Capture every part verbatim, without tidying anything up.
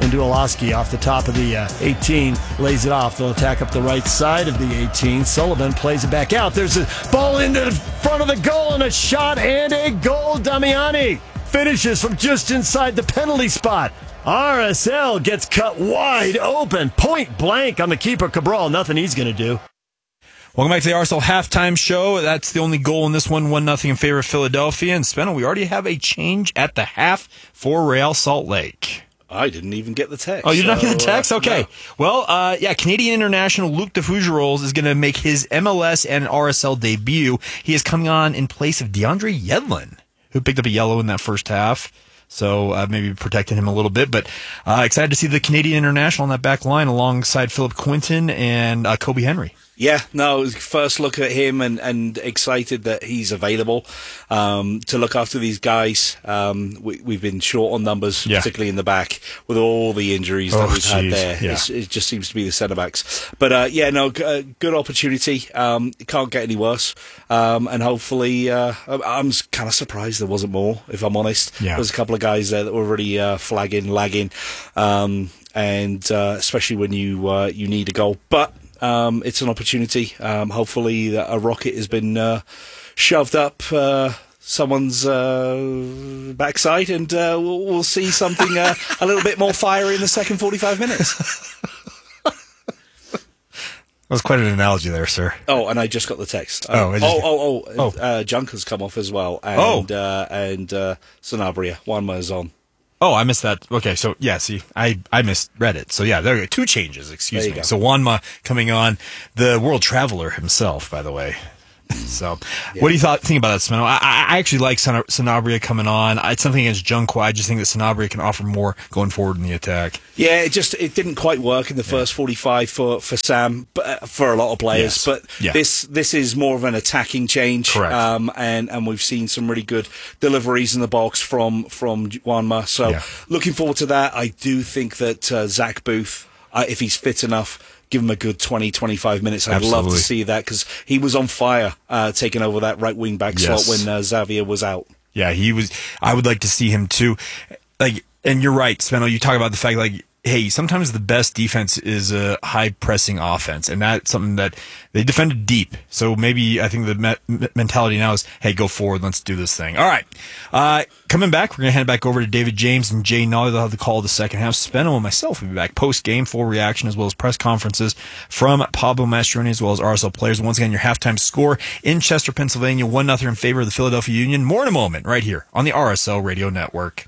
Duolowski off the top of the uh, eighteen, lays it off. They'll attack up the right side of the eighteen. Sullivan plays it back out. There's a ball into the front of the goal and a shot and a goal. Damiani finishes from just inside the penalty spot. R S L gets cut wide open, point blank on the keeper, Cabral. Nothing he's going to do. Welcome back to the R S L halftime show. That's the only goal in this one, one nothing in favor of Philadelphia. And Spenno, we already have a change at the half for Real Salt Lake. I didn't even get the text. Oh, you did so, not get the text? Uh, okay. No. Well, uh, yeah, Canadian international Luc de Fougerolles is going to make his M L S and R S L debut. He is coming on in place of DeAndre Yedlin, who picked up a yellow in that first half. So uh, maybe protecting him a little bit. But uh, excited to see the Canadian international on that back line alongside Philip Quinton and uh, Kobe Henry. Yeah, no, first look at him and, and excited that he's available um, to look after these guys. Um, we, we've been short on numbers, yeah. particularly in the back, with all the injuries oh, that we've geez. had there. Yeah. It's, it just seems to be the centre-backs. But, uh, yeah, no, g- uh, good opportunity. Um, it can't get any worse. Um, and hopefully, uh, I'm kind of surprised there wasn't more, if I'm honest. Yeah. There's a couple of guys there that were really uh, flagging, lagging, um, and uh, especially when you uh, you need a goal. But Um, it's an opportunity. Um, hopefully a rocket has been uh, shoved up uh, someone's uh, backside, and uh, we'll, we'll see something uh, a little bit more fiery in the second forty-five minutes. That was quite an analogy there, sir. Oh, and I just got the text. Oh, oh, just... oh, oh, oh. oh. Uh, Junker's come off as well, and oh. uh, and uh, Sanabria. Juanma is on. Oh, I missed that. Okay, so yeah, see, I, I misread it. So yeah, there are two changes, excuse me. Go. So Juanma coming on, the world traveler himself, by the way. So, yeah. What do you thought, think about that, Spenno? I, I actually like San- Sanabria coming on. It's something against Junqua. I just think that Sanabria can offer more going forward in the attack. Yeah, it just it didn't quite work in the first yeah. forty-five for, for Sam, but uh, for a lot of players. Yes. But yeah. this this is more of an attacking change. Correct. Um, and, and we've seen some really good deliveries in the box from, from Juanma. So, yeah. looking forward to that. I do think that uh, Zach Booth, uh, if he's fit enough, give him a good twenty, twenty-five minutes. I'd Absolutely. love to see that because he was on fire uh, taking over that right wing back yes. slot when uh, Xavier was out. Yeah, he was. I would like to see him too. Like, and you're right, Spenno. You talk about the fact, like, hey, sometimes the best defense is a high pressing offense, and that's something that they defended deep. So maybe I think the me- mentality now is, hey, go forward, let's do this thing. All right, uh, coming back, we're gonna hand it back over to David James and Jay Nolly. They'll have the call of the second half. Spenno and myself will be back post game, full reaction as well as press conferences from Pablo Mastroeni as well as R S L players. Once again, your halftime score in Chester, Pennsylvania, one nothing in favor of the Philadelphia Union. More in a moment, right here on the R S L Radio Network.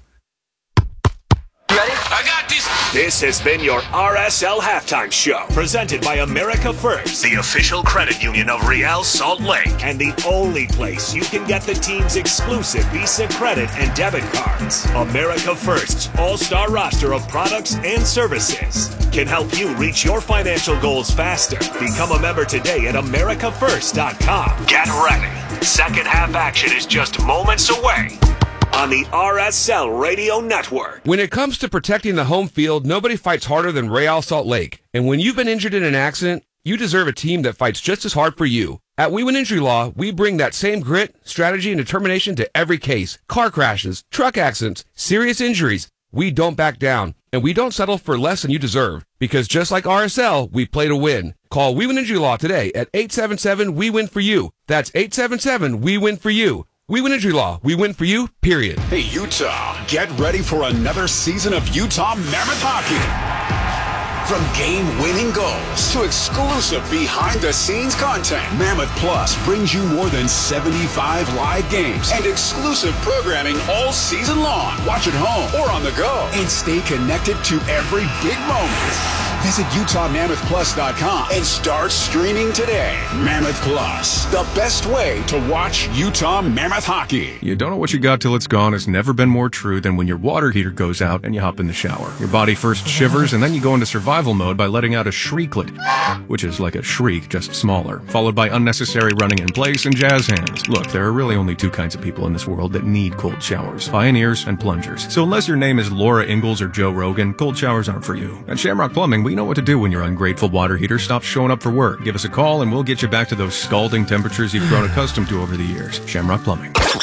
Ready? I got this. This has been your R S L Halftime Show, presented by America First, the official credit union of Real Salt Lake, and the only place you can get the team's exclusive Visa credit and debit cards. America First's all-star roster of products and services can help you reach your financial goals faster. Become a member today at america first dot com. Get ready. Second half action is just moments away on the R S L Radio Network. When it comes to protecting the home field, nobody fights harder than Real Salt Lake. And when you've been injured in an accident, you deserve a team that fights just as hard for you. At We Win Injury Law, we bring that same grit, strategy, and determination to every case. Car crashes, truck accidents, serious injuries. We don't back down, and we don't settle for less than you deserve. Because just like R S L, we play to win. Call We Win Injury Law today at eight seven seven, W E win for you. That's eight seven seven, W E win for you. We Win Injury Law. We win for you, period. Hey, Utah, get ready for another season of Utah Mammoth Hockey. From game-winning goals to exclusive behind-the-scenes content, Mammoth Plus brings you more than seventy-five live games and exclusive programming all season long. Watch at home or on the go and stay connected to every big moment. Visit Utah Mammoth Plus dot com and start streaming today. Mammoth Plus, the best way to watch Utah Mammoth hockey. You don't know what you got till it's gone has never been more true than when your water heater goes out and you hop in the shower. Your body first shivers and then you go into survival mode by letting out a shrieklet, which is like a shriek, just smaller, followed by unnecessary running in place and jazz hands. Look, there are really only two kinds of people in this world that need cold showers, pioneers and plungers. So unless your name is Laura Ingalls or Joe Rogan, cold showers aren't for you. At Shamrock Plumbing, we know what to do when your ungrateful water heater stops showing up for work. Give us a call and we'll get you back to those scalding temperatures you've grown accustomed to over the years. Shamrock Plumbing. Turn it up.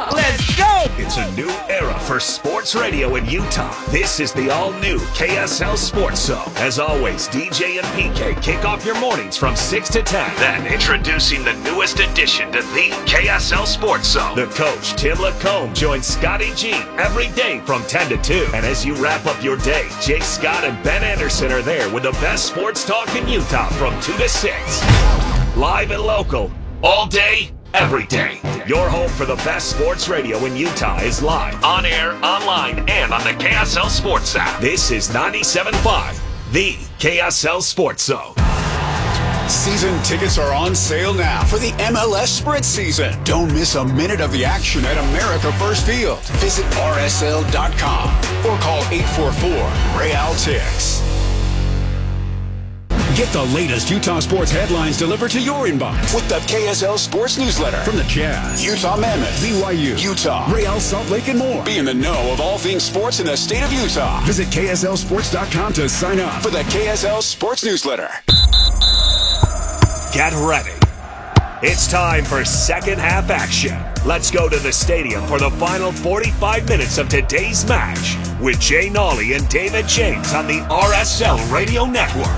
Let's go! It's a new era for sports radio in Utah. This is the all-new K S L Sports Zone. As always, D J and P K kick off your mornings from six to ten. Then, introducing the newest addition to the K S L Sports Zone. The coach, Tim Lacombe, joins Scotty G every day from ten to two. And as you wrap up your day, Jake Scott and Ben Anderson are there with the best sports talk in Utah from two to six. Live and local, all day, every day. Your home for the best sports radio in Utah is live, on air, online, and on the K S L Sports app. This is ninety-seven point five, the K S L Sports Zone. Season tickets are on sale now for the M L S Sprint season. Don't miss a minute of the action at America First Field. Visit R S L dot com or call eight four four, Real Tix. Get the latest Utah sports headlines delivered to your inbox with the K S L Sports Newsletter. From the Jazz, Utah Mammoth, B Y U, Utah, Real Salt Lake, and more. Be in the know of all things sports in the state of Utah. Visit K S L sports dot com to sign up for the K S L Sports Newsletter. Get ready. It's time for second half action. Let's go to the stadium for the final forty-five minutes of today's match with Jay Nolly and David James on the R S L Radio Network.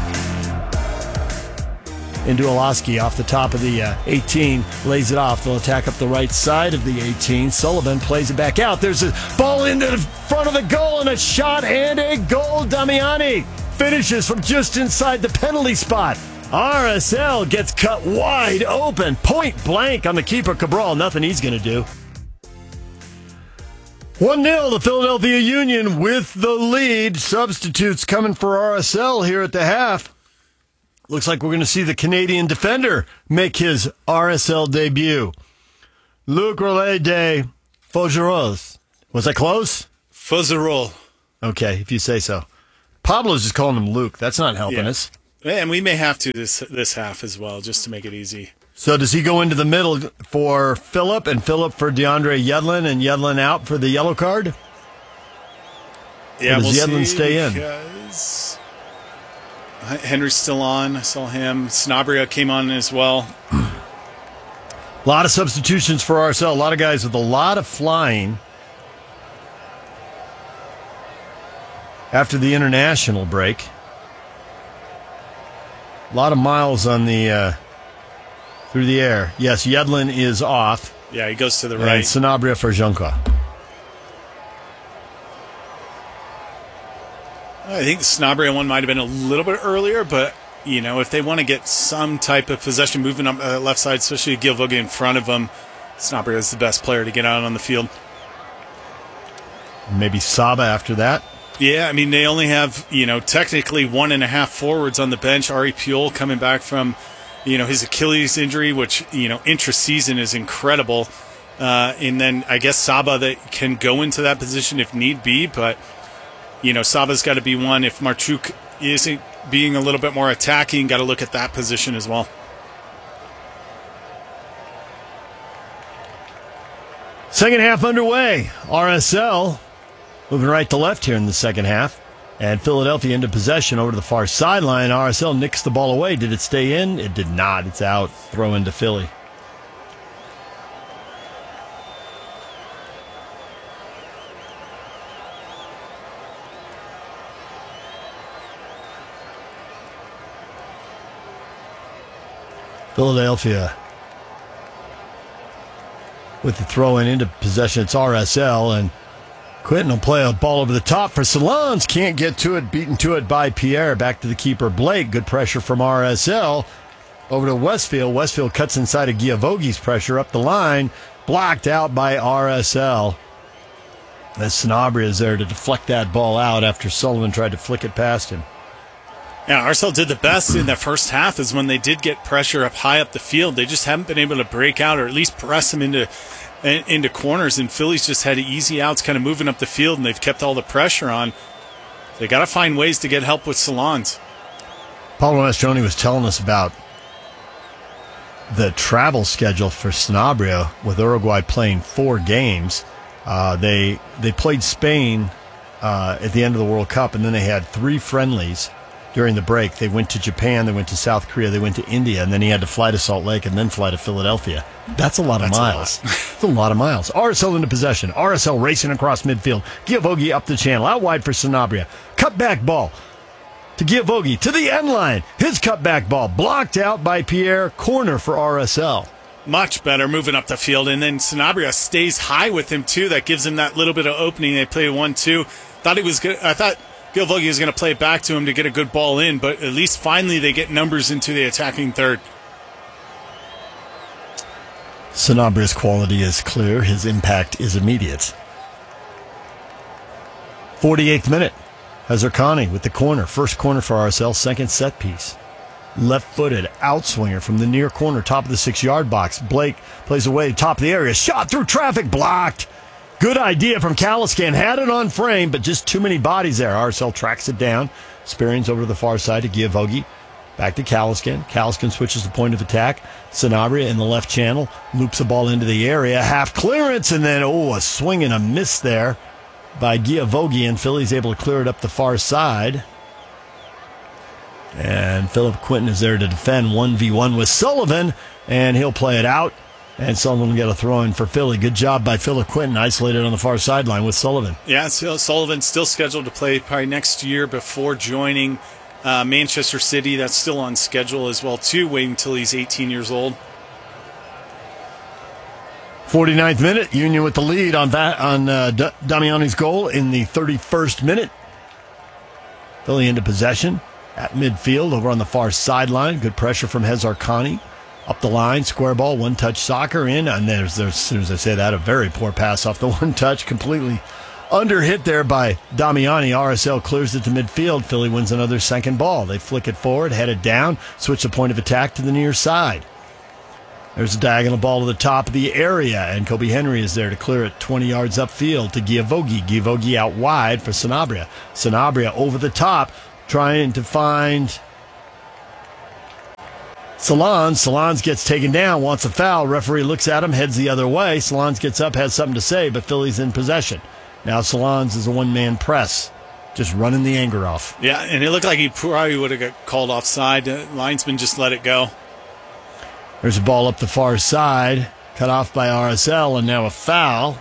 Into Olaski off the top of the uh, eighteen, lays it off. They'll attack up the right side of the eighteen. Sullivan plays it back out. There's a ball into the front of the goal and a shot and a goal. Damiani finishes from just inside the penalty spot. R S L gets cut wide open, point blank on the keeper, Cabral. Nothing he's going to do. one nil, the Philadelphia Union with the lead. Substitutes coming for R S L here at the half. Looks like we're going to see the Canadian defender make his R S L debut. Luc Relais de Faugeros. Was that close? Faugerol. Okay, if you say so. Pablo's just calling him Luke. That's not helping Yeah. us. And we may have to this this half as well, just to make it easy. So does he go into the middle for Phillip and Phillip for DeAndre Yedlin and Yedlin out for the yellow card? Yeah, or does we'll Yedlin see stay in? because Henry's still on. I saw him. Snabria came on as well. A lot of substitutions for R S L. A lot of guys with a lot of flying after the international break. A lot of miles on the uh, through the air. Yes, Yedlin is off. Yeah, he goes to the And right. Sanabria for Junka. I think the Snabria one might have been a little bit earlier, but you know, if they want to get some type of possession movement on the left side, especially Gilvoga in front of them, Snabria is the best player to get out on the field. Maybe Saba after that. Yeah, I mean, they only have, you know, technically one and a half forwards on the bench. Ari Pule coming back from, you know, his Achilles injury, which, you know, intra-season is incredible. Uh, and then I guess Saba that can go into that position if need be, but, you know, Saba's got to be one. If Marchuk isn't being a little bit more attacking, got to look at that position as well. Second half underway. R S L moving right to left here in the second half. And Philadelphia into possession over to the far sideline. R S L nicks the ball away. Did it stay in? It did not. It's out. Throw into Philly. Philadelphia with the throw in into possession. It's R S L, and Quinton will play a ball over the top for Salons. Can't get to it. Beaten to it by Pierre. Back to the keeper, Blake. Good pressure from R S L. Over to Westfield. Westfield cuts inside of Giavogi's pressure up the line. Blocked out by R S L. As Sanabria is there to deflect that ball out after Sullivan tried to flick it past him. Yeah, R S L did the best in that first half is when they did get pressure up high up the field. They just haven't been able to break out or at least press them into into corners, and Philly's just had easy outs kind of moving up the field, and they've kept all the pressure on. They got to find ways to get help with Salons. Paulo Mastroni was telling us about the travel schedule for Sanabria with Uruguay playing four games. Uh, they they played Spain uh, at the end of the World Cup, and then they had three friendlies during the break. They went to Japan, they went to South Korea, they went to India, and then he had to fly to Salt Lake and then fly to Philadelphia. That's a lot of That's miles. A lot. That's a lot of miles. R S L into possession. R S L racing across midfield. Giavogi up the channel. Out wide for Sanabria. Cutback ball to Giavogi to the end line. His cutback ball blocked out by Pierre. Corner for R S L. Much better moving up the field, and then Sanabria stays high with him too. That gives him that little bit of opening. They play one two. Thought he was good. I thought Giavogi was going to play it back to him to get a good ball in, but at least finally they get numbers into the attacking third. Sanabria's quality is clear. His impact is immediate. forty-eighth minute. Hazarkani with the corner. First corner for R S L. Second set piece. Left-footed outswinger from the near corner, top of the six-yard box. Blake plays away, top of the area. Shot through traffic, blocked. Good idea from Caliscan. Had it on frame, but just too many bodies there. R S L tracks it down. Spearings over to the far side to Giavogi. Back to Caliscan. Caliscan switches the point of attack. Sanabria in the left channel. Loops the ball into the area. Half clearance, and then, oh, a swing and a miss there by Giavogi, and Philly's able to clear it up the far side. And Philip Quinton is there to defend one v one with Sullivan, and he'll play it out. And Sullivan will get a throw in for Philly. Good job by Philip Quinton, isolated on the far sideline with Sullivan. Yeah, so Sullivan's still scheduled to play probably next year before joining uh, Manchester City. That's still on schedule as well, too, waiting until he's eighteen years old. forty-ninth minute, Union with the lead on that on uh, D- Damiani's goal in the thirty-first minute. Philly into possession at midfield over on the far sideline. Good pressure from Hazarkani. Up the line, square ball, one-touch soccer in. And there's, there's, as soon as I say that, a very poor pass off the one-touch. Completely under hit there by Damiani. R S L clears it to midfield. Philly wins another second ball. They flick it forward, head it down, switch the point of attack to the near side. There's a diagonal ball to the top of the area, and Kobe Henry is there to clear it twenty yards upfield to Giavogi. Giavogi out wide for Sanabria. Sanabria over the top, trying to find Salons. Salons gets taken down, wants a foul. Referee looks at him, heads the other way. Salons gets up, has something to say, but Philly's in possession. Now Salons is a one-man press, just running the anger off. Yeah, and it looked like he probably would have got called offside. The linesman just let it go. There's a ball up the far side, cut off by R S L, and now a foul.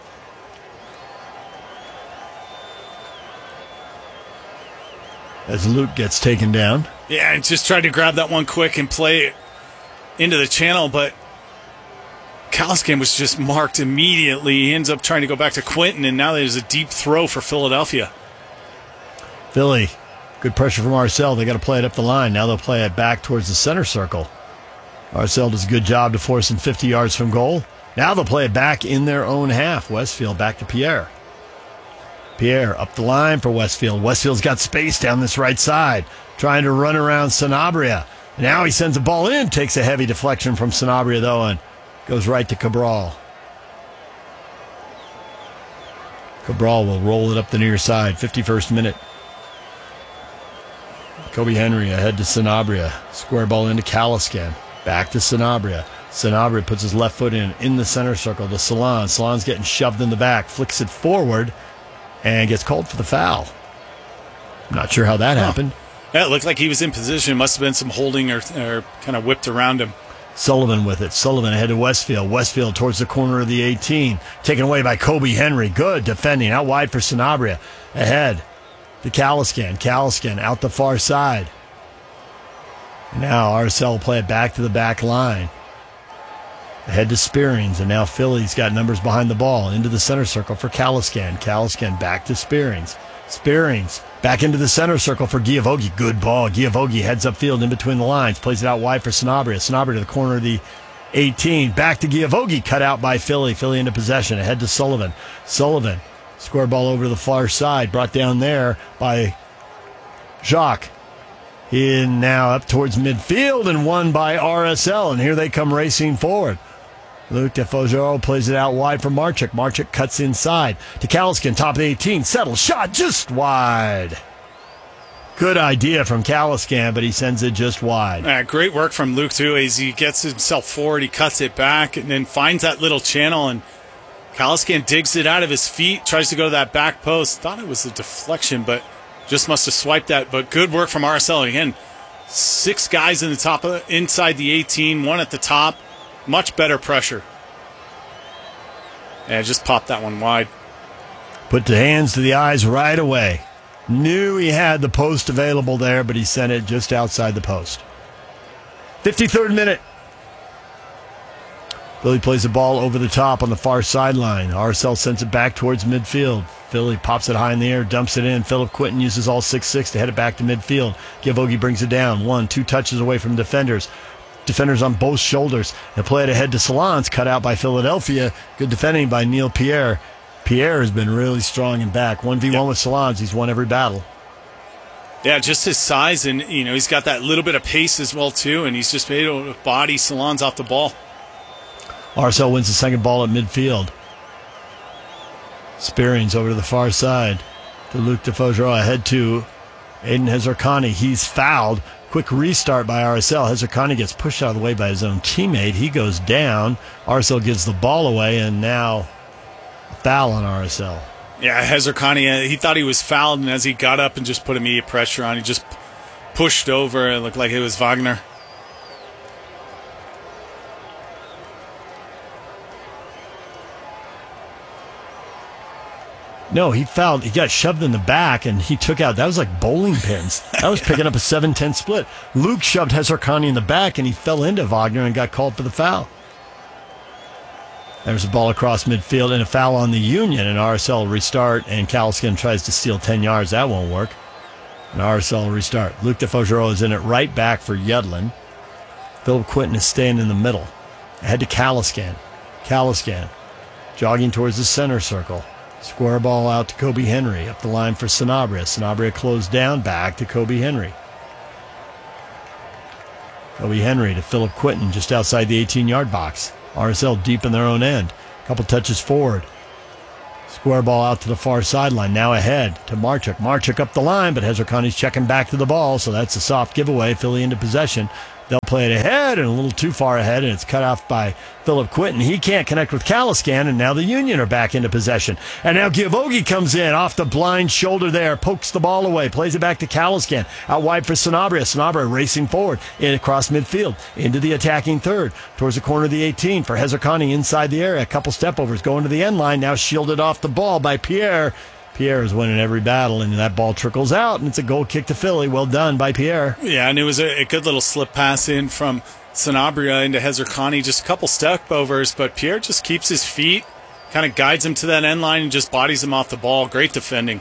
As Luke gets taken down. Yeah, and just tried to grab that one quick and play it into the channel, but Caliscan was just marked immediately. He ends up trying to go back to Quinton, and now there's a deep throw for Philadelphia. Philly, good pressure from R S L. They got to play it up the line. Now they'll play it back towards the center circle. R S L does a good job to force them fifty yards from goal. Now they'll play it back in their own half. Westfield back to Pierre. Pierre up the line for Westfield. Westfield's got space down this right side, trying to run around Sanabria. Now he sends a ball in, takes a heavy deflection from Sanabria, though, and goes right to Cabral. Cabral will roll it up the near side. fifty-first minute. Kobe Henry ahead to Sanabria. Square ball into Caliscan. Back to Sanabria. Sanabria puts his left foot in, in the center circle to Salon. Salon's getting shoved in the back, flicks it forward, and gets called for the foul. I'm not sure how that huh. happened. Yeah, it looked like he was in position. Must have been some holding or, or kind of whipped around him. Sullivan with it. Sullivan ahead to Westfield. Westfield towards the corner of the eighteen. Taken away by Kobe Henry. Good defending. Out wide for Sanabria. Ahead to Caliscan. Caliscan out the far side. And now R S L will play it back to the back line. Ahead to Spearings, and now Philly's got numbers behind the ball. Into the center circle for Caliscan. Caliscan back to Spearings. Spearings back into the center circle for Giavogi. Good ball. Giavogi heads upfield in between the lines. Plays it out wide for Sanabria. Sanabria to the corner of the eighteen. Back to Giavogi. Cut out by Philly. Philly into possession. Ahead to Sullivan. Sullivan. Square ball over to the far side. Brought down there by Jacques. In now up towards midfield and won by R S L. And here they come racing forward. Luke DeFogero plays it out wide for Marchuk. Marchuk cuts inside to Caliscan, top of the eighteen. Settle shot just wide. Good idea from Caliscan, but he sends it just wide. Uh, great work from Luke, too, as he gets himself forward. He cuts it back and then finds that little channel, and Caliscan digs it out of his feet, tries to go to that back post. Thought it was a deflection, but Just must have swiped that, but good work from R S L. Again, six guys in the top of, inside the eighteen, one at the top. Much better pressure. Yeah, just popped that one wide. Put the hands to the eyes right away. Knew he had the post available there, but he sent it just outside the post. fifty-third minute. Philly plays the ball over the top on the far sideline. R S L sends it back towards midfield. Philly pops it high in the air, dumps it in. Philip Quinton uses all six six to head it back to midfield. Giavogi brings it down. One, two touches away from defenders. Defenders on both shoulders. They play it ahead to Salons, cut out by Philadelphia. Good defending by Neil Pierre. Pierre has been really strong and back. one v one yep. with Salons. He's won every battle. Yeah, just his size, and you know he's got that little bit of pace as well, too, and he's just able to body Salons off the ball. R S L wins the second ball at midfield. Spearings over to the far side to Luc Defoudre. Ahead to Aiden Hezarkhani. He's fouled. Quick restart by R S L. Hezarkhani gets pushed out of the way by his own teammate. He goes down. R S L gives the ball away, and now a foul on R S L. Yeah, Hezarkhani, he thought he was fouled, and as he got up and just put immediate pressure on, he just pushed over. It looked like it was Wagner. No, he fouled. He got shoved in the back, and he took out. That was like bowling pins. That was picking up a seven ten split. Luke shoved Hezarkhani in the back, and he fell into Wagner and got called for the foul. There's a ball across midfield and a foul on the Union, and R S L restart, and Caliscan tries to steal ten yards. That won't work. And R S L restart. Luc Defoudre is in it right back for Yedlin. Philip Quinton is staying in the middle. Ahead to Caliscan. Caliscan jogging towards the center circle. Square ball out to Kobe Henry. Up the line for Sanabria. Sanabria closed down. Back to Kobe Henry. Kobe Henry to Philip Quinton just outside the eighteen-yard box. R S L deep in their own end. Couple touches forward. Square ball out to the far sideline. Now ahead to Marchuk. Marchuk up the line, but Hezarkhani's checking back to the ball, so that's a soft giveaway. Philly into possession. They'll play it ahead and a little too far ahead, and it's cut off by Philip Quinton. He can't connect with Caliscan, and now the Union are back into possession. And now Giavogi comes in off the blind shoulder there, pokes the ball away, plays it back to Caliscan. Out wide for Sanabria. Sanabria racing forward in across midfield into the attacking third towards the corner of the eighteen for Hezarkhani inside the area. A couple step overs going to the end line. Now shielded off the ball by Pierre. Pierre is winning every battle, and that ball trickles out, and it's a goal kick to Philly. Well done by Pierre. Yeah, and it was a, a good little slip pass in from Sanabria into Hezarkhani. Just a couple step overs, but Pierre just keeps his feet, kind of guides him to that end line, and just bodies him off the ball. Great defending.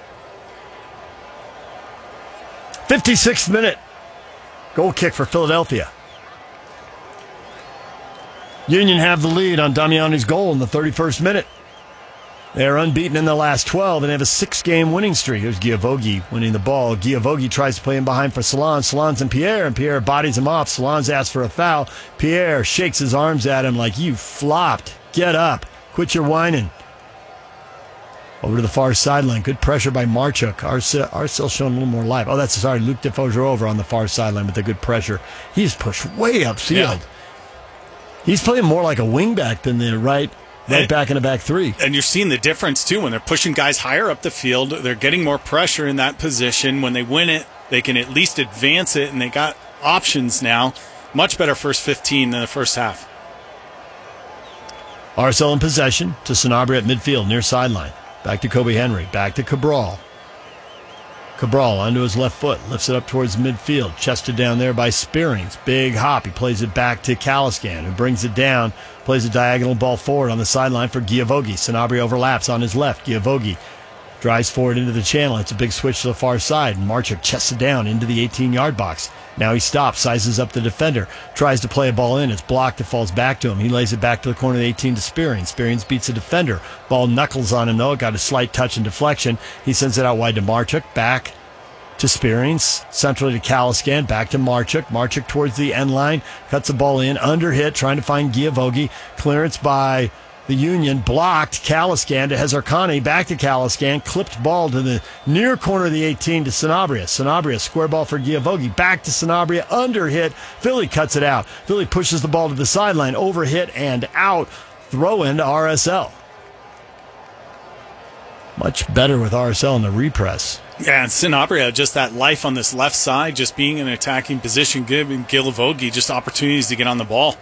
fifty-sixth minute. Goal kick for Philadelphia. Union have the lead on Damiani's goal in the thirty-first minute. They're unbeaten in the last twelve and have a six-game winning streak. Here's Giavogi winning the ball. Giavogi tries to play in behind for Salons. Salons and Pierre, and Pierre bodies him off. Salons asks for a foul. Pierre shakes his arms at him like, you flopped. Get up. Quit your whining. Over to the far sideline. Good pressure by Marchuk. Arcel showing a little more life. Oh, that's, sorry, Luc Defoudre over on the far sideline with the good pressure. He's pushed way upfield. Yeah. He's playing more like a wingback than the right... Right and, back in the back three. And you're seeing the difference, too. When they're pushing guys higher up the field, they're getting more pressure in that position. When they win it, they can at least advance it, and they got options now. Much better first fifteen than the first half. R S L in possession to Sanabria at midfield, near sideline. Back to Kobe Henry. Back to Cabral. Cabral onto his left foot. Lifts it up towards midfield. Chested down there by Spearings. Big hop. He plays it back to Caliscan, who brings it down. Plays a diagonal ball forward on the sideline for Giavogi. Sanabria overlaps on his left. Giavogi drives forward into the channel. It's a big switch to the far side. Marchuk chests it down into the eighteen-yard box. Now he stops, sizes up the defender, tries to play a ball in. It's blocked. It falls back to him. He lays it back to the corner of the eighteen to Spearings. Spearings beats the defender. Ball knuckles on him, though. It got a slight touch and deflection. He sends it out wide to Marchuk. Back to Spearings, centrally to Caliscan, back to Marchuk. Marchuk towards the end line, cuts the ball in, under hit, trying to find Giavogi. Clearance by the Union, blocked. Caliscan to Hezarkhani, back to Caliscan, clipped ball to the near corner of the eighteen to Sanabria. Sanabria, square ball for Giavogi, back to Sanabria, under hit. Philly cuts it out. Philly pushes the ball to the sideline, over hit and out. Throw in to R S L. Much better with R S L in the repress. Yeah, and Sanabria, just that life on this left side, just being in an attacking position, giving Gilavogi just opportunities to get on the ball.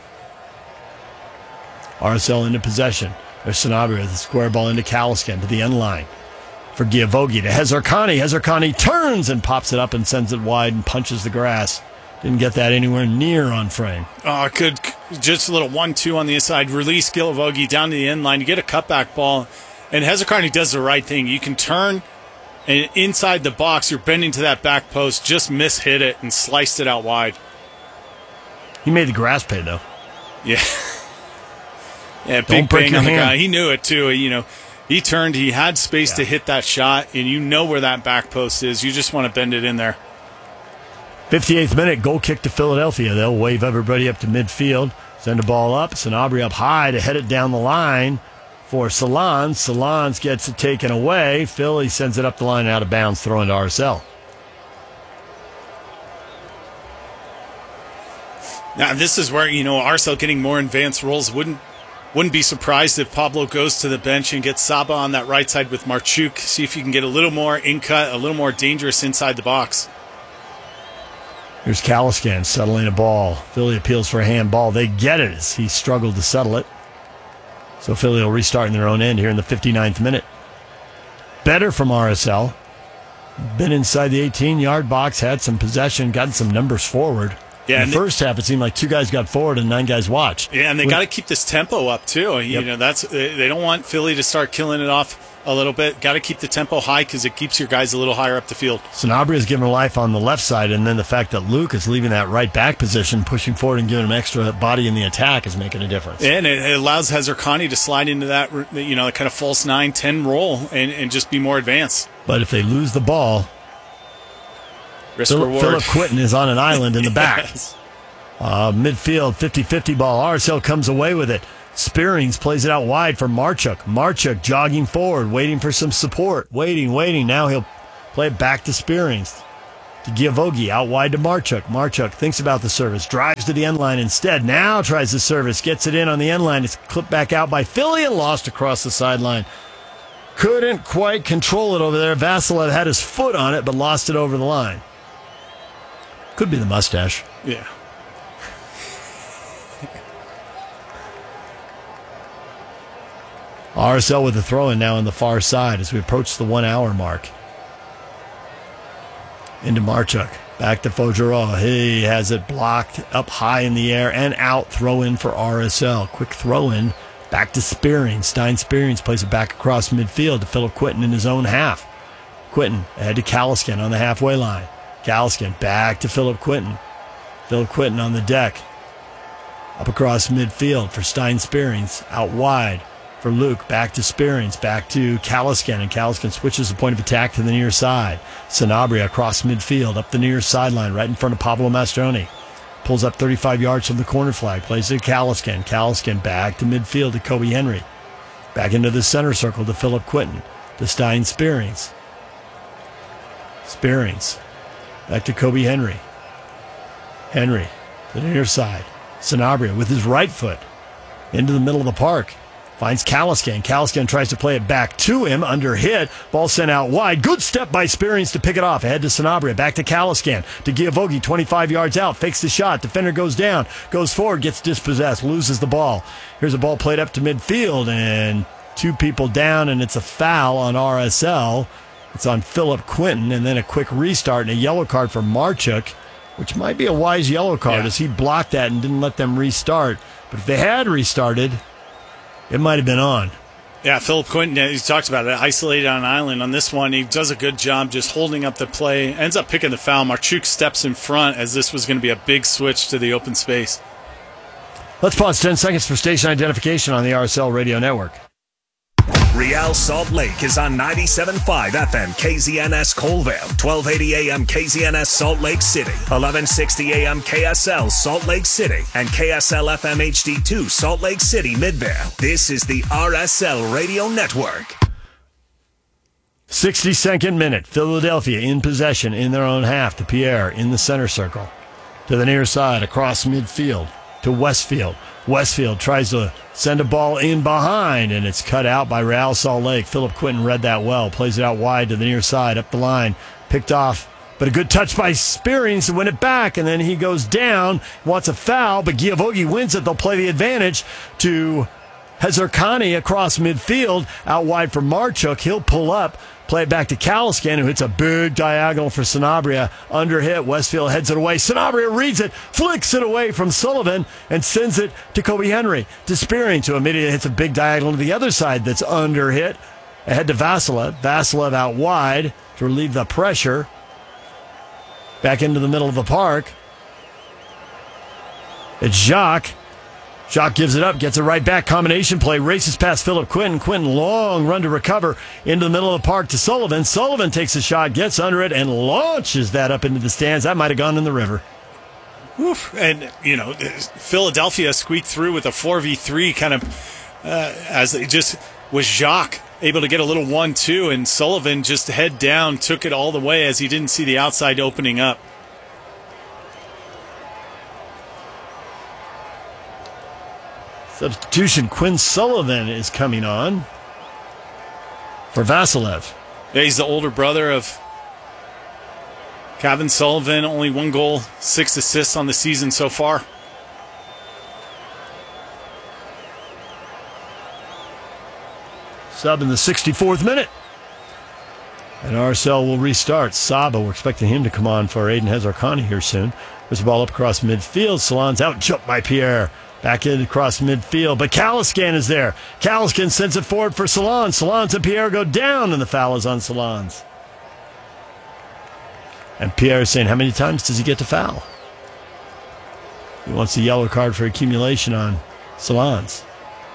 R S L into possession. There's Sanabria, the square ball into Caliscan to the end line. For Giavogi to Hezarkhani. Hezarkhani turns and pops it up and sends it wide and punches the grass. Didn't get that anywhere near on frame. Oh, could just a little one two on the inside. Release Gilavogi down to the end line. You get a cutback ball. And Hezarkhani does the right thing. You can turn, and inside the box, you're bending to that back post, just mishit it and sliced it out wide. He made the grass pay, though. Yeah. Yeah, Don't big break bang your on the hand. guy. He knew it, too. You know, he turned, he had space Yeah. to hit that shot, and you know where that back post is. You just want to bend it in there. fifty-eighth minute, goal kick to Philadelphia. They'll wave everybody up to midfield, send the ball up. Sanabria up high to head it down the line for Salons. Salons gets it taken away. Philly sends it up the line out of bounds, throwing to R S L. Now, this is where, you know, R S L getting more advanced roles. Wouldn't wouldn't be surprised if Pablo goes to the bench and gets Saba on that right side with Marchuk. See if you can get a little more in-cut, a little more dangerous inside the box. Here's Caliscan settling a ball. Philly appeals for a handball. They get it as he struggled to settle it. So Philly will restart in their own end here in the fifty-ninth minute. Better from R S L. Been inside the eighteen-yard box, had some possession, gotten some numbers forward. Yeah, in the and first half, it seemed like two guys got forward and nine guys watched. Yeah, and they With- got to keep this tempo up too. You Yep. know, that's they don't want Philly to start killing it off a little bit. Got to keep the tempo high because it keeps your guys a little higher up the field. Sanabria's giving life on the left side, and then the fact that Luke is leaving that right back position, pushing forward and giving him extra body in the attack is making a difference. And it, it allows Hezarkhani to slide into that, you know, kind of false nine ten role and, and just be more advanced. But if they lose the ball, Risk Phil- reward. Philip Quinton is on an island in the back. Yes. Uh, midfield, fifty-fifty ball. R S L comes away with it. Spearings plays it out wide for Marchuk. Marchuk jogging forward, waiting for some support. Waiting, waiting. Now he'll play it back to Spearings. To Giavogi, out wide to Marchuk. Marchuk thinks about the service, drives to the end line instead. Now tries the service, gets it in on the end line. It's clipped back out by Philly and lost across the sideline. Couldn't quite control it over there. Vasilev had his foot on it, but lost it over the line. Could be the mustache. Yeah. R S L with the throw-in now on the far side as we approach the one-hour mark. Into Marchuk. Back to Fojaro. He has it blocked up high in the air and out. Throw-in for R S L. Quick throw-in. Back to Spearing. Stein Spearings plays it back across midfield to Philip Quinton in his own half. Quinton ahead to Caliscan on the halfway line. Caliscan back to Philip Quinton. Philip Quinton on the deck. Up across midfield for Stein Spearings. Out wide for Luke. Back to Spearings. Back to Caliscan. And Caliscan switches the point of attack to the near side. Sanabria across midfield. Up the near sideline. Right in front of Pablo Mastroni. Pulls up thirty-five yards from the corner flag. Plays it to Caliscan. Caliscan back to midfield to Kobe Henry. Back into the center circle to Philip Quinton. To Stein Spearings. Spearings. Back to Kobe Henry. Henry to the near side. Sanabria with his right foot into the middle of the park. Finds Caliscan. Caliscan tries to play it back to him. Under hit. Ball sent out wide. Good step by Spearings to pick it off. Ahead to Sanabria. Back to Caliscan. To Giavogi. twenty-five yards out. Fakes the shot. Defender goes down. Goes forward. Gets dispossessed. Loses the ball. Here's a ball played up to midfield. And two people down. And it's a foul on R S L. It's on Philip Quinton. And then a quick restart and a yellow card for Marchuk, which might be a wise yellow card Yeah. as he blocked that and didn't let them restart. But if they had restarted, it might have been on. Yeah, Philip Quinton, he talks about it, isolated on an island. On this one, he does a good job just holding up the play, ends up picking the foul. Marchuk steps in front as this was going to be a big switch to the open space. Let's pause ten seconds for station identification on the R S L radio network. Real Salt Lake is on ninety-seven point five F M K Z N S Colville, twelve eighty A M K Z N S Salt Lake City, eleven sixty A M K S L Salt Lake City, and K S L F M H D two Salt Lake City Midvale. This is the R S L Radio Network. sixty-second minute. Philadelphia in possession in their own half to Pierre in the center circle. To the near side across midfield. to Westfield. Westfield tries to send a ball in behind, and it's cut out by Real Salt Lake. Philip Quinton read that well. Plays it out wide to the near side, up the line. Picked off, but a good touch by Spearings to win it back, and then he goes down, wants a foul, but Giavogi wins it. They'll play the advantage to Hezarkhani across midfield, out wide for Marchuk. He'll pull up, play it back to Caliscan, who hits a big diagonal for Sanabria. Under hit, Westfield heads it away. Sanabria reads it, flicks it away from Sullivan, and sends it to Kobe Henry. To Spearings, who immediately hits a big diagonal to the other side that's under hit. Ahead to Vasilev. Vasilev out wide to relieve the pressure. Back into the middle of the park. It's Jacques. Jacques gives it up, gets it right back. Combination play, races past Philip Quinton. Quinton, long run to recover into the middle of the park to Sullivan. Sullivan takes a shot, gets under it, and launches that up into the stands. That might have gone in the river. Oof. And, you know, Philadelphia squeaked through with a four v three kind of uh, as it just was Jacques able to get a little one two, and Sullivan just head down, took it all the way as he didn't see the outside opening up. Substitution, Quinn Sullivan is coming on for Vasilev. Yeah, he's the older brother of Kevin Sullivan. Only one goal, six assists on the season so far. Sub in the sixty-fourth minute. And R S L will restart. Saba, we're expecting him to come on for Aiden Hezarkhani here soon. There's a ball up across midfield. Salon's out, jumped by Pierre. Back in across midfield, but Caliscan is there. Caliscan sends it forward for Salon. Salons and Pierre go down, and the foul is on Salons. And Pierre is saying, how many times does he get to foul? He wants a yellow card for accumulation on Salons.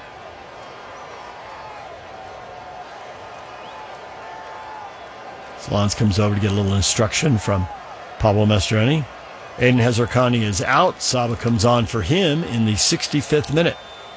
Salons comes over to get a little instruction from Pablo Mastroeni. Aiden Hezarkhani is out. Saba comes on for him in the sixty-fifth minute.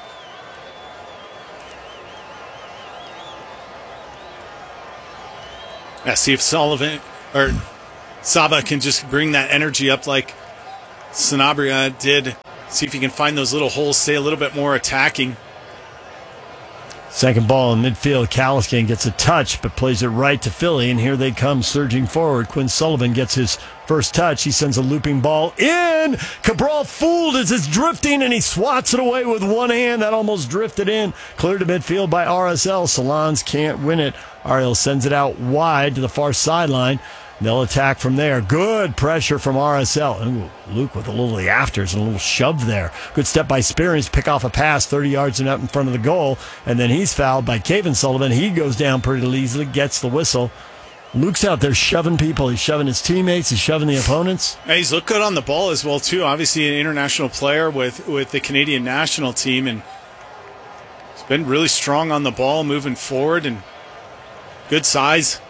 Yeah, see if Sullivan or Saba can just bring that energy up like Sanabria did. See if he can find those little holes, stay a little bit more attacking. Second ball in midfield. Caliscan gets a touch, but plays it right to Philly, and here they come surging forward. Quinn Sullivan gets his first touch. He sends a looping ball in. Cabral fooled as it's drifting, and he swats it away with one hand. That almost drifted in. Cleared to midfield by R S L. Salons can't win it. R L sends it out wide to the far sideline. They'll attack from there. Good pressure from R S L. Ooh, Luke with a little of the afters and a little shove there. Good step by Spearings. Pick off a pass thirty yards and up in front of the goal. And then he's fouled by Kevin Sullivan. He goes down pretty easily, gets the whistle. Luke's out there shoving people. He's shoving his teammates. He's shoving the opponents. Yeah, he's looked good on the ball as well, too. Obviously an international player with, with the Canadian national team. And he's been really strong on the ball moving forward and good size.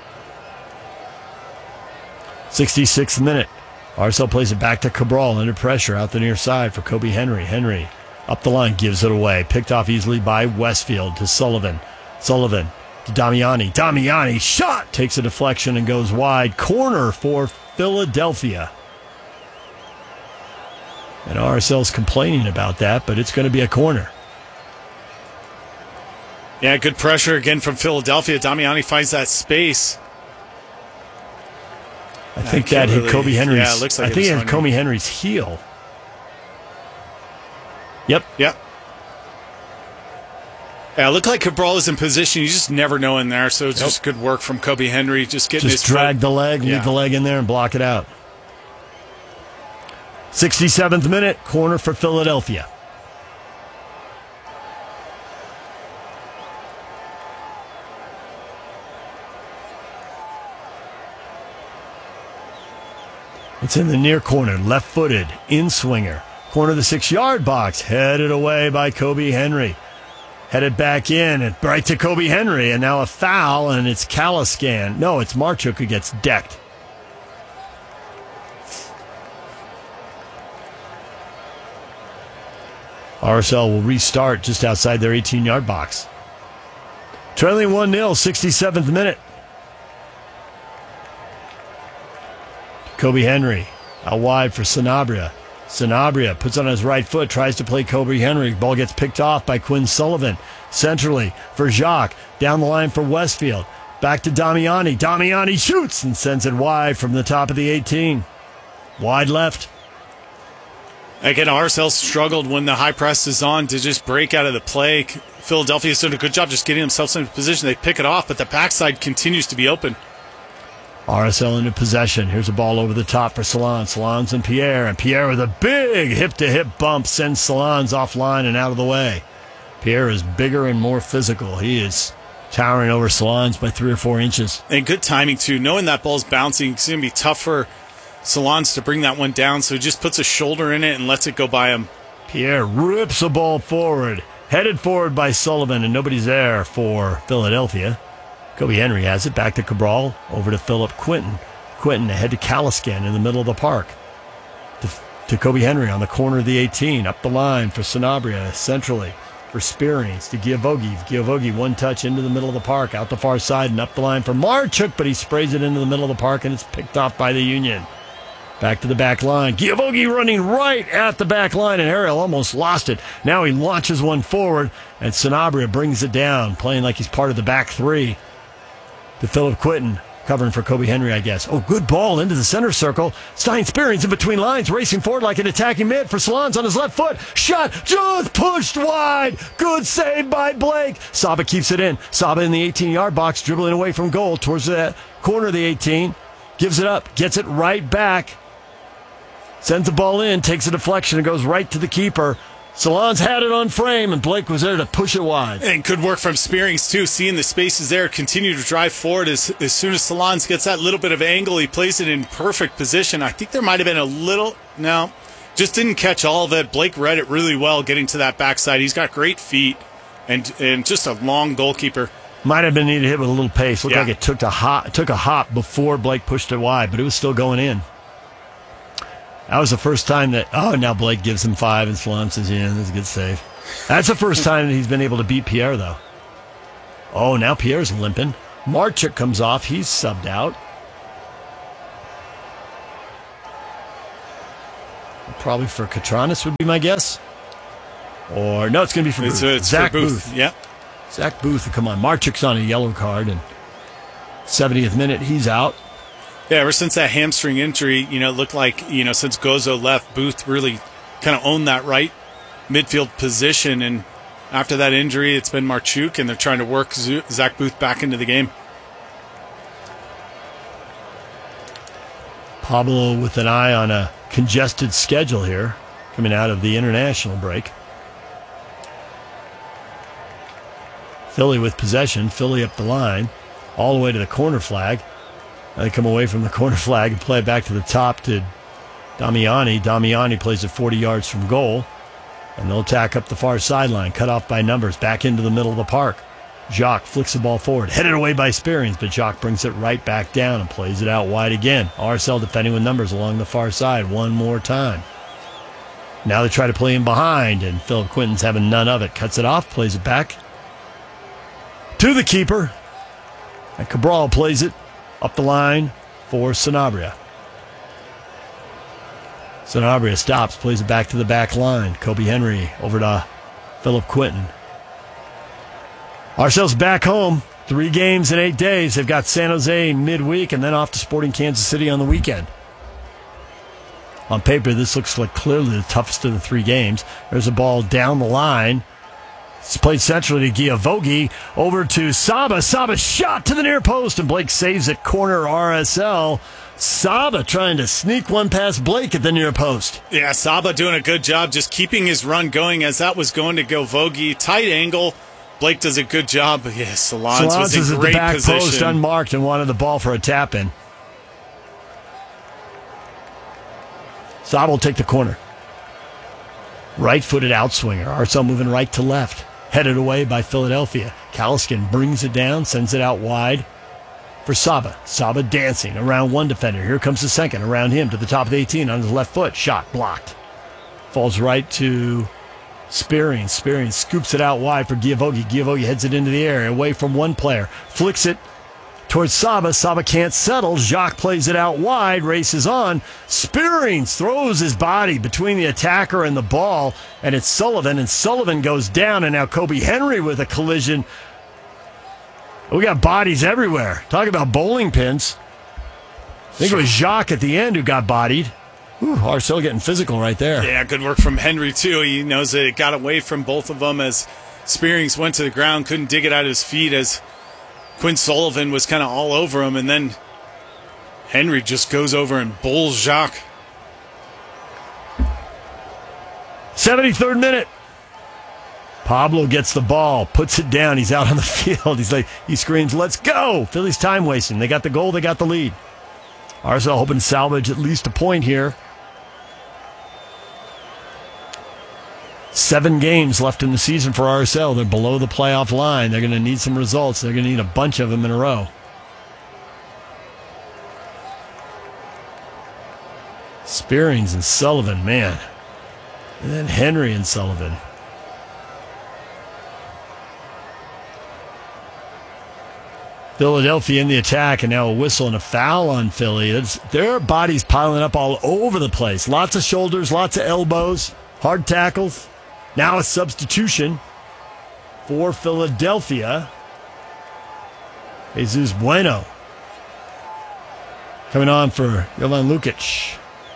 sixty-sixth minute. R S L plays it back to Cabral under pressure out the near side for Kobe Henry. Henry up the line, gives it away. Picked off easily by Westfield to Sullivan. Sullivan to Damiani. Damiani shot! Takes a deflection and goes wide. Corner for Philadelphia. And R S L's complaining about that, but it's going to be a corner. Yeah, good pressure again from Philadelphia. Damiani finds that space. I think I that hit really, Kobe Henry's. Yeah, it looks like I think it hit Kobe you. Henry's heel. Yep. Yep. Yeah, it looked like Cabral is in position. You just never know in there, so it's yep. just good work from Kobe Henry. Just getting just his drag foot. the leg, yeah. leave the leg in there, and block it out. sixty-seventh minute, corner for Philadelphia. It's in the near corner, left-footed, in-swinger. Corner of the six-yard box, headed away by Kobe Henry. Headed back in, and right to Kobe Henry, and now a foul, and it's Caliscan. No, it's Marchuk who gets decked. R S L will restart just outside their eighteen-yard box. Trailing one nil, sixty-seventh minute. Kobe Henry out wide for Sanabria. Sanabria puts on his right foot, tries to play Kobe Henry. Ball gets picked off by Quinn Sullivan. Centrally for Jacques. Down the line for Westfield. Back to Damiani. Damiani shoots and sends it wide from the top of the eighteen. Wide left. Again, R S L struggled when the high press is on to just break out of the play. Philadelphia's done a good job just getting themselves into position. They pick it off, but the backside continues to be open. R S L into possession. Here's a ball over the top for Salon. Salons and Pierre. And Pierre with a big hip-to-hip bump sends Salons offline and out of the way. Pierre is bigger and more physical. He is towering over Salons by three or four inches. And good timing, too. Knowing that ball's bouncing, it's going to be tough for Salons to bring that one down, so he just puts a shoulder in it and lets it go by him. Pierre rips the ball forward. Headed forward by Sullivan, and nobody's there for Philadelphia. Kobe Henry has it. Back to Cabral. Over to Philip Quinton. Quinton ahead to Caliscan in the middle of the park. To, to Kobe Henry on the corner of the eighteen. Up the line for Sanabria. Centrally for Spearings. To Giavogi. Giavogi one touch into the middle of the park. Out the far side and up the line for Marchuk, but he sprays it into the middle of the park, and it's picked off by the Union. Back to the back line. Giavogi running right at the back line, and Ariel almost lost it. Now he launches one forward, and Sanabria brings it down, playing like he's part of the back three. To Philip Quinton, covering for Kobe Henry, I guess. Oh, good ball into the center circle. Stein Spearings in between lines, racing forward like an attacking mid for Salons on his left foot. Shot just pushed wide. Good save by Blake. Saba keeps it in. Saba in the eighteen-yard box, dribbling away from goal towards the corner of the eighteen. Gives it up, gets it right back. Sends the ball in, takes a deflection, and goes right to the keeper. Salons had it on frame, and Blake was there to push it wide. And good work from Spearings, too. Seeing the spaces there, continue to drive forward. As, as soon as Salons gets that little bit of angle, he plays it in perfect position. I think there might have been a little... No, just didn't catch all of it. Blake read it really well, getting to that backside. He's got great feet and and just a long goalkeeper. Might have been needed to hit with a little pace. Looked Yeah. like it took a hop, it took a hop before Blake pushed it wide, but it was still going in. That was the first time that, oh, now Blake gives him five, and Salon says, yeah, that's a good save. That's the first time that he's been able to beat Pierre, though. Oh, now Pierre's limping. Marchuk comes off. He's subbed out. Probably for Katranis would be my guess. Or, no, it's going to be for It's, Booth. uh, it's Zach for Booth. Booth. Yep. Zach Booth, come on. Marchuk's on a yellow card, and seventieth minute, he's out. Yeah, ever since that hamstring injury, you know, it looked like, you know, since Gozo left, Booth really kind of owned that right midfield position. And after that injury, it's been Marchuk, and they're trying to work Zach Booth back into the game. Pablo with an eye on a congested schedule here, coming out of the international break. Philly with possession. Philly up the line, all the way to the corner flag. Now they come away from the corner flag and play it back to the top to Damiani. Damiani plays it forty yards from goal. And they'll attack up the far sideline, cut off by numbers, back into the middle of the park. Jacques flicks the ball forward, headed away by Spearings, but Jacques brings it right back down and plays it out wide again. R S L defending with numbers along the far side one more time. Now they try to play in behind, and Philip Quinton's having none of it. Cuts it off, plays it back to the keeper. And Cabral plays it up the line for Sanabria. Sanabria stops, plays it back to the back line. Kobe Henry over to Philip Quinton. Ourselves back home. Three games in eight days. They've got San Jose midweek and then off to Sporting Kansas City on the weekend. On paper, this looks like clearly the toughest of the three games. There's a ball down the line. It's played centrally to Giavogi. Over to Saba. Saba shot to the near post, and Blake saves it. Corner R S L. Saba trying to sneak one past Blake at the near post. Yeah, Saba doing a good job just keeping his run going as that was going to Giavogi. Tight angle. Blake does a good job. But yeah, Salons was is in at great the back position. post, unmarked, and wanted the ball for a tap-in. Saba will take the corner. Right-footed outswinger. R S L moving right to left. Headed away by Philadelphia. Caliscan brings it down, sends it out wide for Saba. Saba dancing around one defender. Here comes the second around him to the top of the eighteen on his left foot. Shot blocked. Falls right to Spearing. Spearing scoops it out wide for Giavogi. Giavogi heads it into the air away from one player. Flicks it towards Saba. Saba can't settle. Jacques plays it out wide, races on. Spearings throws his body between the attacker and the ball, and it's Sullivan, and Sullivan goes down, and now Kobe Henry with a collision. We got bodies everywhere. Talk about bowling pins. I think it was Jacques at the end who got bodied. Ooh, Arcel getting physical right there. Yeah, good work from Henry, too. He knows that it got away from both of them as Spearings went to the ground, couldn't dig it out of his feet as Quinn Sullivan was kind of all over him, and then Henry just goes over and bowls Jacques. seventy-third minute. Pablo gets the ball, puts it down. He's out on the field. He's like, he screams, "Let's go!" Philly's time wasting. They got the goal. They got the lead. Arcel hoping to salvage at least a point here. Seven games left in the season for R S L. They're below the playoff line. They're going to need some results. They're going to need a bunch of them in a row. Spearings and Sullivan, man. And then Henry and Sullivan. Philadelphia in the attack, and now a whistle and a foul on Philly. It's, their bodies piling up all over the place. Lots of shoulders, lots of elbows, hard tackles. Now a substitution for Philadelphia. Jesus Bueno coming on for Jovan Lukic.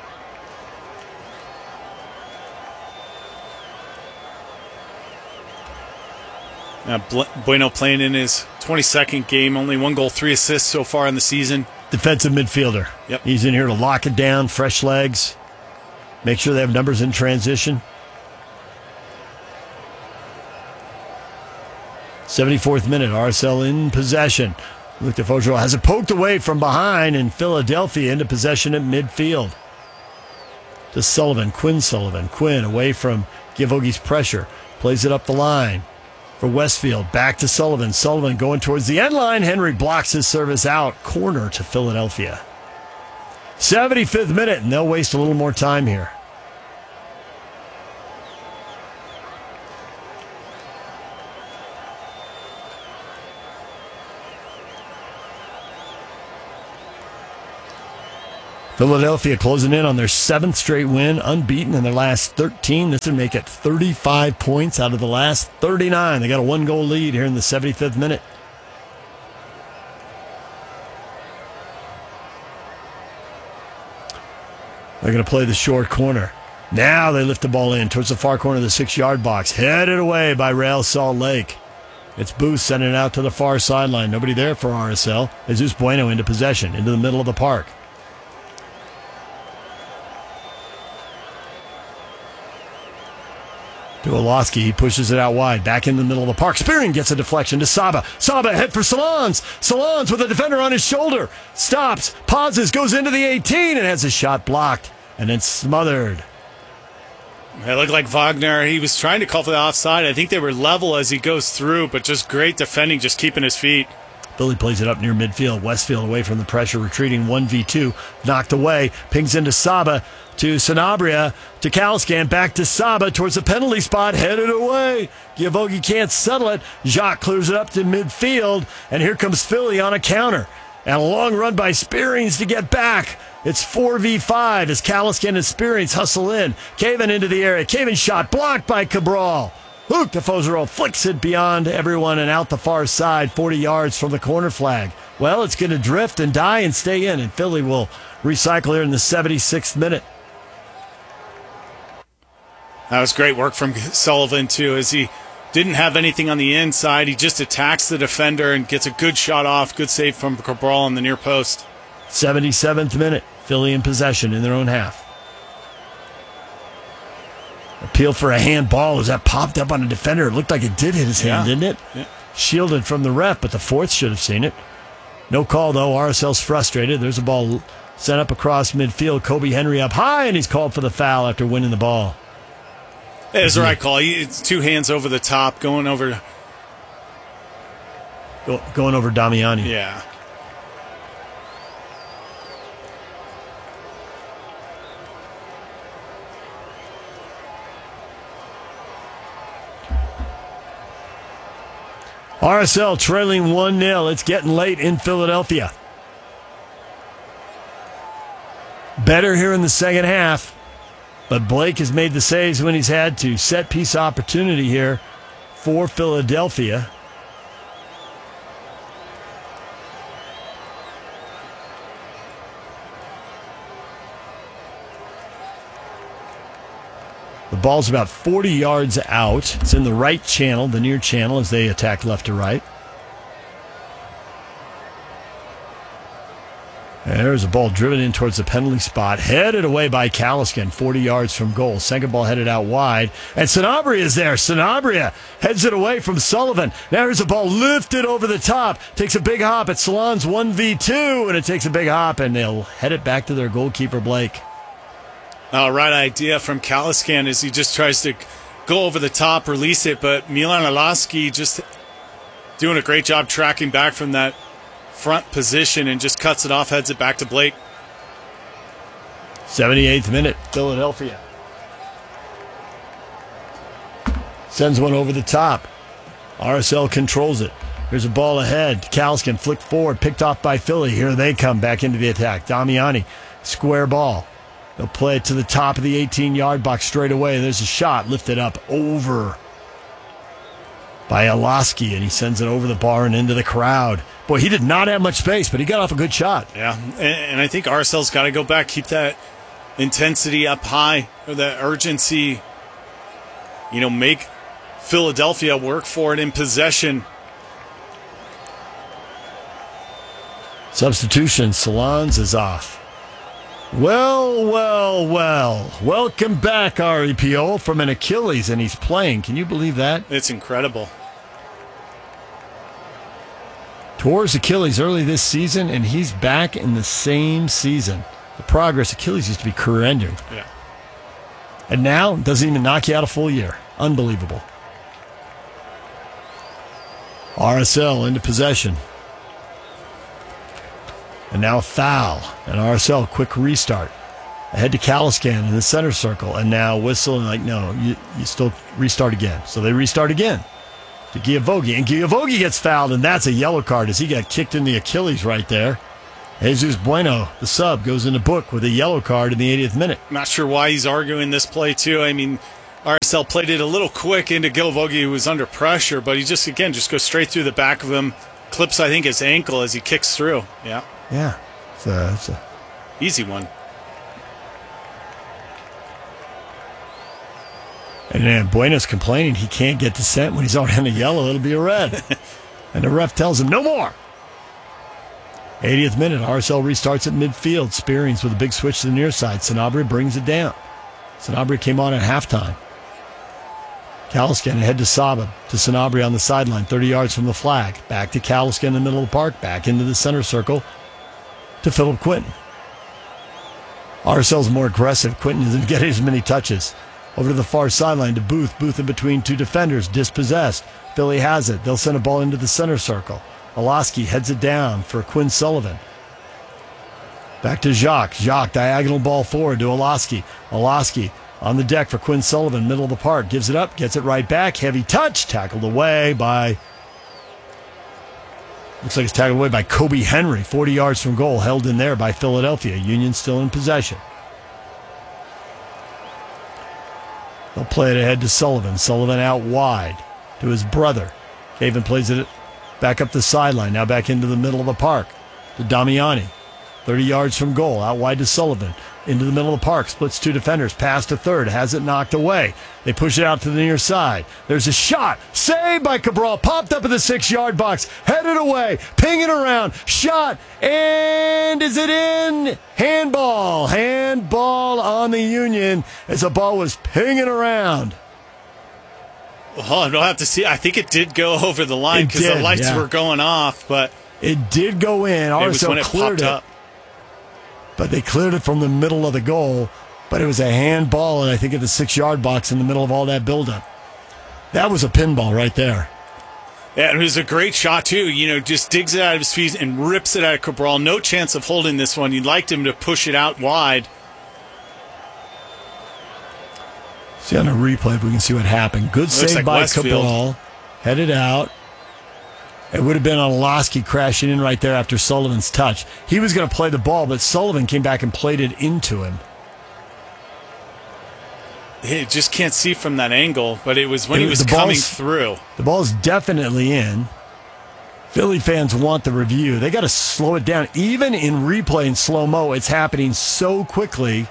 Now Bueno playing in his twenty-second game, only one goal, three assists so far in the season. Defensive midfielder. Yep. He's in here to lock it down, fresh legs, make sure they have numbers in transition. seventy-fourth minute, R S L in possession. Luke DeFogel has it poked away from behind, and Philadelphia into possession at midfield. To Sullivan, Quinn Sullivan. Quinn away from Givogi's pressure. Plays it up the line for Westfield. Back to Sullivan. Sullivan going towards the end line. Henry blocks his service out. Corner to Philadelphia. seventy-fifth minute, and they'll waste a little more time here. Philadelphia closing in on their seventh straight win, unbeaten in their last thirteen. This would make it thirty-five points out of the last thirty-nine. They got a one-goal lead here in the seventy-fifth minute. They're going to play the short corner. Now they lift the ball in towards the far corner of the six-yard box. Headed away by Real Salt Lake. It's Booth sending it out to the far sideline. Nobody there for R S L. Jesus Bueno into possession, into the middle of the park. To Olowski, he pushes it out wide, back in the middle of the park. Spearing gets a deflection to Saba. Saba head for Salons. Salons with a defender on his shoulder. Stops, pauses, goes into the eighteen, and has a shot blocked, and then smothered. It looked like Wagner. He was trying to call for the offside. I think they were level as he goes through, but just great defending, just keeping his feet. Billy plays it up near midfield. Westfield away from the pressure, retreating one v two. Knocked away. Pings into Saba. To Sanabria, to Caliscan, back to Saba towards the penalty spot, headed away. Giavogi can't settle it. Jacques clears it up to midfield, and here comes Philly on a counter. And a long run by Spearings to get back. It's four v five as Caliscan and Spearings hustle in. Caven into the area. Caven shot blocked by Cabral. Luke DeFozero flicks it beyond everyone and out the far side, forty yards from the corner flag. Well, it's going to drift and die and stay in, and Philly will recycle here in the seventy-sixth minute. That was great work from Sullivan, too, as he didn't have anything on the inside. He just attacks the defender and gets a good shot off. Good save from Cabral on the near post. seventy-seventh minute. Philly in possession in their own half. Appeal for a handball as that popped up on a defender. It looked like it did hit his hand, yeah. didn't it? Yeah. Shielded from the ref, but the fourth should have seen it. No call, though. R S L's frustrated. There's a ball sent up across midfield. Kobe Henry up high, and he's called for the foul after winning the ball. It was the right call. He, it's two hands over the top, going over. Go, going over Damiani. Yeah. R S L trailing one nil. It's getting late in Philadelphia. Better here in the second half. But Blake has made the saves when he's had to. Set piece opportunity here for Philadelphia. The ball's about forty yards out. It's in the right channel, the near channel, as they attack left to right. And there's a ball driven in towards the penalty spot, headed away by Caliscan, forty yards from goal. Second ball headed out wide, and Sanabria is there. Sanabria heads it away from Sullivan. Now here's a ball lifted over the top, takes a big hop at Salon's one v two, and it takes a big hop, and they'll head it back to their goalkeeper, Blake. Uh, right idea from Caliscan as he just tries to go over the top, release it, but Milan Alaski just doing a great job tracking back from that front position and just cuts it off, heads it back to Blake. seventy-eighth minute, Philadelphia sends one over the top. R S L controls it. Here's a ball ahead. Caliscan flicked forward, picked off by Philly. Here they come back into the attack. Damiani, square ball. They'll play it to the top of the eighteen-yard box straight away. There's a shot lifted up over by Alaski, and he sends it over the bar and into the crowd. Boy, he did not have much space, but he got off a good shot. Yeah, and, and I think R S L's got to go back, keep that intensity up high, or that urgency, you know, make Philadelphia work for it in possession. Substitution, Salons is off. Well, well, well. Welcome back, R E P O, from an Achilles, and he's playing. Can you believe that? It's incredible. Tore his Achilles early this season, and he's back in the same season. The progress, Achilles used to be career-ending. Yeah. And now, doesn't even knock you out a full year. Unbelievable. R S L into possession. And now a foul. And R S L, quick restart. Ahead to Caliscan in the center circle. And now whistle and like, no, you, you still restart again. So they restart again to Giavogi. And Giavogi gets fouled, and that's a yellow card as he got kicked in the Achilles right there. Jesus Bueno, the sub, goes in the book with a yellow card in the eightieth minute. Not sure why he's arguing this play, too. I mean, R S L played it a little quick into Giavogi, who was under pressure, but he just, again, just goes straight through the back of him. Clips, I think, his ankle as he kicks through. Yeah. Yeah. It's a, it's a easy one. And then Bueno's complaining he can't get to sent when he's already on a yellow. It'll be a red. And the ref tells him, no more. eightieth minute, R S L restarts at midfield. Spearings with a big switch to the near side. Sanabria brings it down. Sanabria came on at halftime. Caliscan ahead to Saba, to Sanabria on the sideline, thirty yards from the flag. Back to Caliscan in the middle of the park, back into the center circle to Philip Quinton. R S L's more aggressive. Quinton isn't getting as many touches. Over to the far sideline to Booth. Booth in between two defenders, dispossessed. Philly has it. They'll send a ball into the center circle. Alaski heads it down for Quinn Sullivan. Back to Jacques. Jacques, diagonal ball forward to Alaski. Alaski on the deck for Quinn Sullivan, middle of the park. Gives it up, gets it right back. Heavy touch, tackled away by... Looks like it's tackled away by Kobe Henry. forty yards from goal, held in there by Philadelphia. Union still in possession. They'll play it ahead to Sullivan. Sullivan out wide to his brother. Caven plays it back up the sideline. Now back into the middle of the park to Damiani. thirty yards from goal. Out wide to Sullivan. Into the middle of the park. Splits two defenders. Pass to third. Has it knocked away. They push it out to the near side. There's a shot. Saved by Cabral. Popped up in the six-yard box. Headed away. Pinging around. Shot. And is it in? Handball. Handball on the Union as the ball was pinging around. Well, I'll have to see. I think it did go over the line because the lights yeah. were going off, but it did go in. R S L it cleared it, up. But they cleared it from the middle of the goal. But it was a handball, and I think at the six-yard box in the middle of all that buildup. That was a pinball right there. Yeah, it was a great shot, too. You know, just digs it out of his feet and rips it out of Cabral. No chance of holding this one. You'd liked him to push it out wide. See on a replay if we can see what happened. Good save like by Westfield. Cabral. Headed out. It would have been on Olowski crashing in right there after Sullivan's touch. He was going to play the ball, but Sullivan came back and played it into him. He just can't see from that angle, but it was when It he was- was the coming ball's- through. The ball's definitely in. Philly fans want the review. They got to slow it down. Even in replay and slow-mo, it's happening so quickly.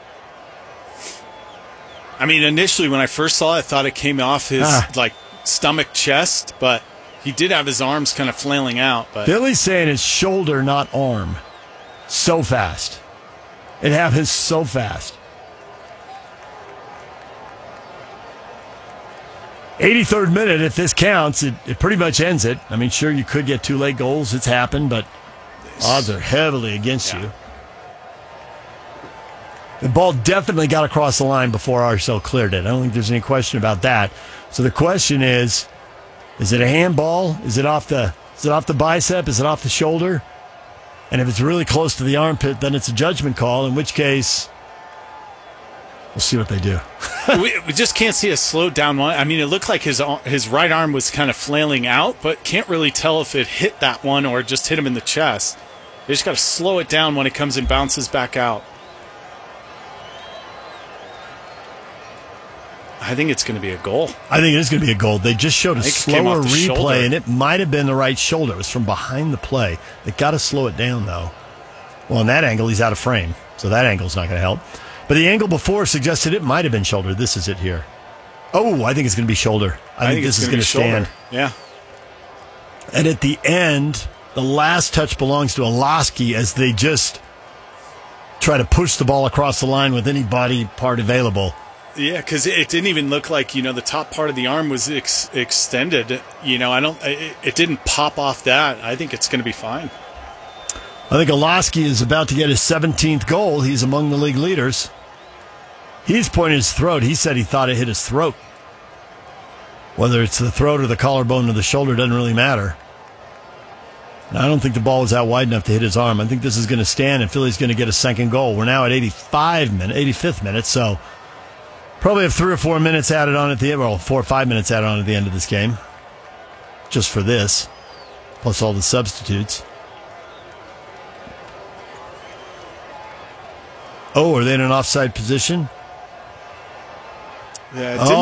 I mean, initially when I first saw it, I thought it came off his Ah. like stomach chest, but he did have his arms kind of flailing out. But Philly's saying it's shoulder, not arm. So fast. It happens so fast. eighty-third minute, if this counts, it, it pretty much ends it. I mean, sure, you could get two late goals. It's happened, but odds are heavily against Yeah. you. The ball definitely got across the line before R S L cleared it. I don't think there's any question about that. So the question is, is it a handball? Is it off the is it off the bicep? Is it off the shoulder? And if it's really close to the armpit, then it's a judgment call, in which case we'll see what they do. we, we just can't see a slowed down one. I mean, it looked like his ar- his right arm was kind of flailing out, but can't really tell if it hit that one or just hit him in the chest. They just got to slow it down when it comes and bounces back out. I think it's going to be a goal. I think it is going to be a goal. They just showed a I think it came slower off the replay, shoulder. and it might have been the right shoulder. It was from behind the play. They got to slow it down, though. Well, in that angle, he's out of frame, so that angle's not going to help. But the angle before suggested it might have been shoulder. This is it here. Oh, I think it's going to be shoulder. I, think, this it's is going to gonna be stand. shoulder. Yeah. And at the end, the last touch belongs to Olowski as they just try to push the ball across the line with any body part available. Yeah, because it didn't even look like, you know, the top part of the arm was ex- extended. You know, I don't, it, it didn't pop off that. I think it's going to be fine. I think Olowski is about to get his seventeenth goal. He's among the league leaders. He's pointed his throat. He said he thought it hit his throat. Whether it's the throat or the collarbone or the shoulder doesn't really matter. And I don't think the ball was out wide enough to hit his arm. I think this is going to stand, and Philly's going to get a second goal. We're now at eighty-five minutes, eighty-fifth minute, so probably have three or four minutes added on at the end, well, four or five minutes added on at the end of this game, just for this, plus all the substitutes. Oh, are they in an offside position? Yeah, it Oh. didn't